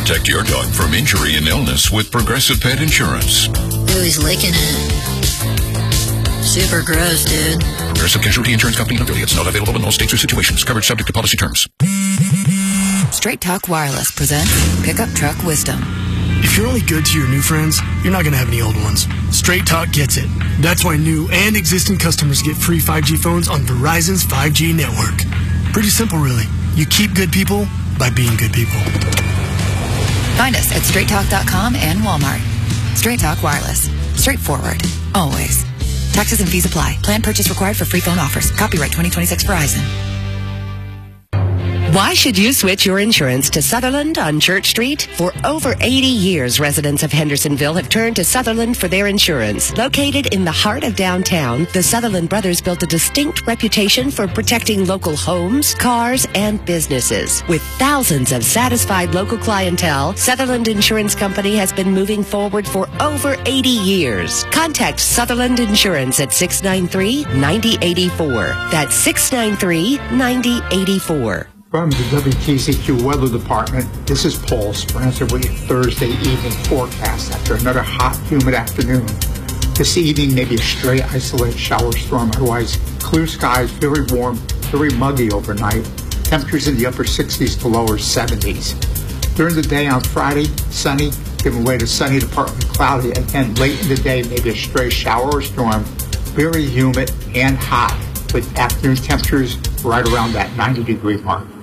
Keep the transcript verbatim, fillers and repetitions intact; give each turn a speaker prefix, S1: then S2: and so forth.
S1: Protect your dog from injury and illness with Progressive Pet Insurance.
S2: Ooh, he's licking it. Super gross, dude.
S1: Progressive Casualty Insurance Company and affiliates. Not available in all states or situations. Coverage subject to policy terms.
S3: Straight Talk Wireless presents Pickup Truck Wisdom.
S4: If you're only good to your new friends, you're not going to have any old ones. Straight Talk gets it. That's why new and existing customers get free five G phones on Verizon's five G network. Pretty simple, really. You keep good people by being good people.
S3: Find us at straight talk dot com and Walmart. Straight Talk Wireless. Straightforward. Always. Taxes and fees apply. Plan purchase required for free phone offers. Copyright twenty twenty-six Verizon.
S5: Why should you switch your insurance to Sutherland on Church Street? For over eighty years, residents of Hendersonville have turned to Sutherland for their insurance. Located in the heart of downtown, the Sutherland brothers built a distinct reputation for protecting local homes, cars, and businesses. With thousands of satisfied local clientele, Sutherland Insurance Company has been moving forward for over eighty years. Contact Sutherland Insurance at six nine three, nine zero eight four. That's six nine three, nine zero eight four.
S6: From the W T C Q Weather Department, this is Paul Spencer with your Thursday evening forecast after another hot, humid afternoon. This evening, maybe a stray isolated shower storm, otherwise clear skies, very warm, very muggy overnight. Temperatures in the upper sixties to lower seventies. During the day on Friday, sunny, giving way to sunny to partly cloudy. Again, late in the day, maybe a stray shower or storm, very humid and hot, with afternoon temperatures right around that ninety degree mark.